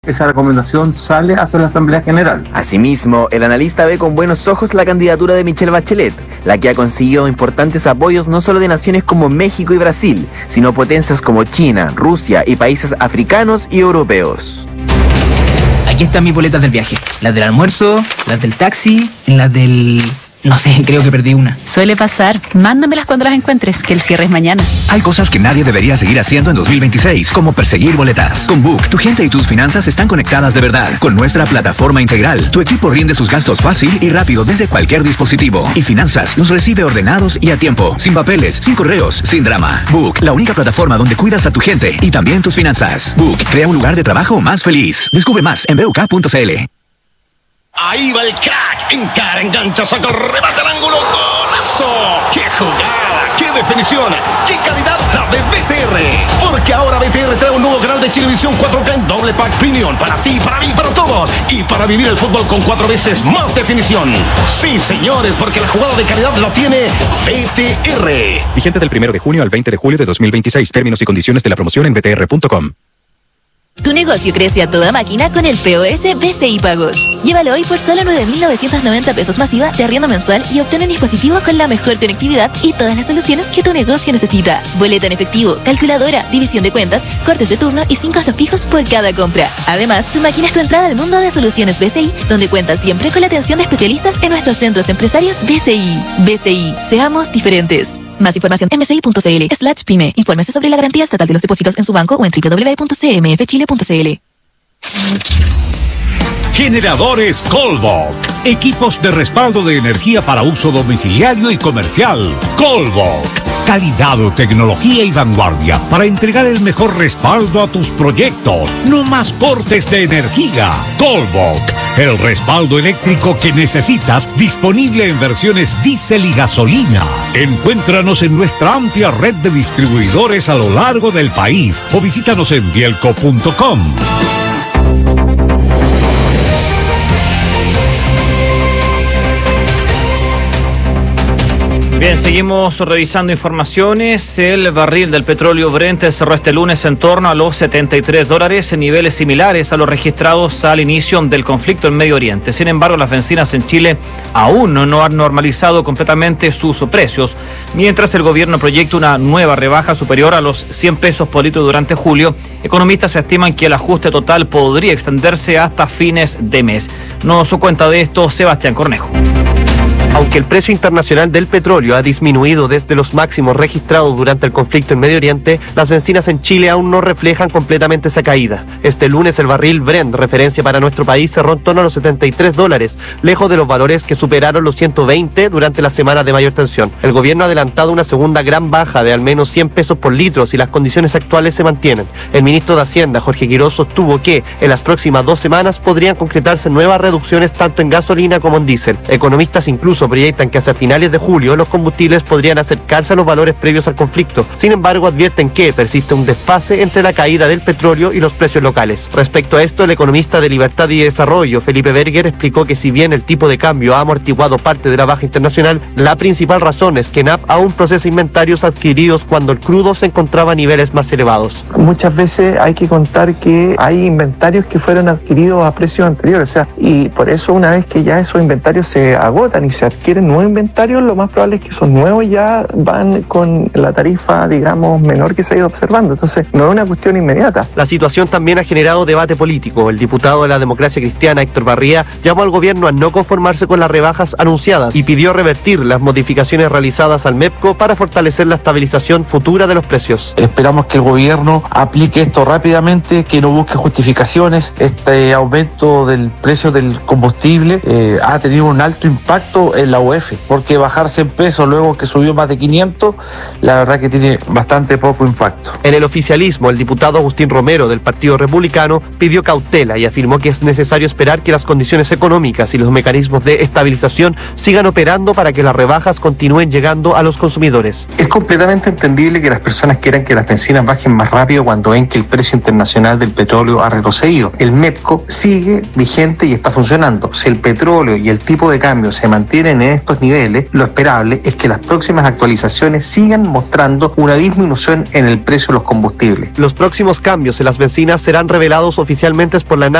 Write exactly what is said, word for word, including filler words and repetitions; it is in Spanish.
esa recomendación sale hacia la Asamblea General. Asimismo, el analista ve con buenos ojos la candidatura de Michelle Bachelet, la que ha conseguido importantes apoyos no solo de naciones como México y Brasil, sino potencias como China, Rusia y países africanos y europeos. Aquí están mis boletas del viaje. Las del almuerzo, las del taxi, las del... no sé, creo que perdí una. Suele pasar. Mándamelas cuando las encuentres, que el cierre es mañana. Hay cosas que nadie debería seguir haciendo en dos mil veintiséis, como perseguir boletas. Con Book, tu gente y tus finanzas están conectadas de verdad. Con nuestra plataforma integral, tu equipo rinde sus gastos fácil y rápido desde cualquier dispositivo. Y Finanzas los recibe ordenados y a tiempo, sin papeles, sin correos, sin drama. Book, la única plataforma donde cuidas a tu gente y también tus finanzas. Book, crea un lugar de trabajo más feliz. Descubre más en b u k punto c l. Ahí va el crack, encara, engancha, saca, remata al ángulo, ¡golazo! ¡Qué jugada! ¡Qué definición! ¡Qué calidad la de B T R! Porque ahora B T R trae un nuevo canal de Chilevisión cuatro K en doble pack premium para ti, para mí, para todos. Y para vivir el fútbol con cuatro veces más definición. Sí, señores, porque la jugada de calidad la tiene B T R. Vigente del primero de junio al veinte de julio de dos mil veintiséis. Términos y condiciones de la promoción en b t r punto com. Tu negocio crece a toda máquina con el P O S B C I Pagos. Llévalo hoy por solo nueve mil novecientos noventa pesos masiva de arriendo mensual y obtén un dispositivo con la mejor conectividad y todas las soluciones que tu negocio necesita. Boleta en efectivo, calculadora, división de cuentas, cortes de turno y sin costos fijos por cada compra. Además, tu máquina es tu entrada al mundo de soluciones B C I, donde cuentas siempre con la atención de especialistas en nuestros centros empresarios B C I. B C I, seamos diferentes. Más información en b c i punto c l slash pyme. Infórmese sobre la garantía estatal de los depósitos en su banco o en w w w punto c m f chile punto c l. Generadores Colbok. Equipos de respaldo de energía para uso domiciliario y comercial. Colbok. Calidad, tecnología y vanguardia para entregar el mejor respaldo a tus proyectos. No más cortes de energía. Colbok. El respaldo eléctrico que necesitas, disponible en versiones diésel y gasolina. Encuéntranos en nuestra amplia red de distribuidores a lo largo del país o visítanos en bielco punto com. Bien, seguimos revisando informaciones. El barril del petróleo Brent cerró este lunes en torno a los setenta y tres dólares, en niveles similares a los registrados al inicio del conflicto en Medio Oriente. Sin embargo, las bencinas en Chile aún no han normalizado completamente sus precios, mientras el gobierno proyecta una nueva rebaja superior a los cien pesos por litro durante julio. Economistas estiman que el ajuste total podría extenderse hasta fines de mes. Nos cuenta de esto Sebastián Cornejo. Aunque el precio internacional del petróleo ha disminuido desde los máximos registrados durante el conflicto en Medio Oriente, las bencinas en Chile aún no reflejan completamente esa caída. Este lunes el barril Brent, referencia para nuestro país, cerró en torno a los setenta y tres dólares, lejos de los valores que superaron los ciento veinte durante la semana de mayor tensión. El gobierno ha adelantado una segunda gran baja de al menos cien pesos por litro si las condiciones actuales se mantienen. El ministro de Hacienda, Jorge Quiroz, sostuvo que en las próximas dos semanas podrían concretarse nuevas reducciones tanto en gasolina como en diésel. Economistas incluso proyectan que hacia finales de julio los combustibles podrían acercarse a los valores previos al conflicto. Sin embargo, advierten que persiste un desfase entre la caída del petróleo y los precios locales. Respecto a esto, el economista de Libertad y Desarrollo, Felipe Berger, explicó que si bien el tipo de cambio ha amortiguado parte de la baja internacional, la principal razón es que N A P aún procesa inventarios adquiridos cuando el crudo se encontraba a niveles más elevados. Muchas veces hay que contar que hay inventarios que fueron adquiridos a precios anteriores, o sea, y por eso una vez que ya esos inventarios se agotan y se adquieren nuevos inventarios, lo más probable es que esos nuevos ya van con la tarifa, digamos, menor que se ha ido observando. Entonces, no es una cuestión inmediata. La situación también ha generado debate político. El diputado de la Democracia Cristiana, Héctor Barría, llamó al gobierno a no conformarse con las rebajas anunciadas y pidió revertir las modificaciones realizadas al MEPCO para fortalecer la estabilización futura de los precios. Esperamos que el gobierno aplique esto rápidamente, que no busque justificaciones. Este aumento del precio del combustible eh, ha tenido un alto impacto en la U E F, porque bajar cien pesos luego que subió más de quinientos, la verdad que tiene bastante poco impacto. En el oficialismo, el diputado Agustín Romero del Partido Republicano pidió cautela y afirmó que es necesario esperar que las condiciones económicas y los mecanismos de estabilización sigan operando para que las rebajas continúen llegando a los consumidores. Es completamente entendible que las personas quieran que las bencinas bajen más rápido cuando ven que el precio internacional del petróleo ha retrocedido. El MEPCO sigue vigente y está funcionando. Si el petróleo y el tipo de cambio se mantienen en estos niveles, lo esperable es que las próximas actualizaciones sigan mostrando una disminución en el precio de los combustibles. Los próximos cambios en las bencinas serán revelados oficialmente por la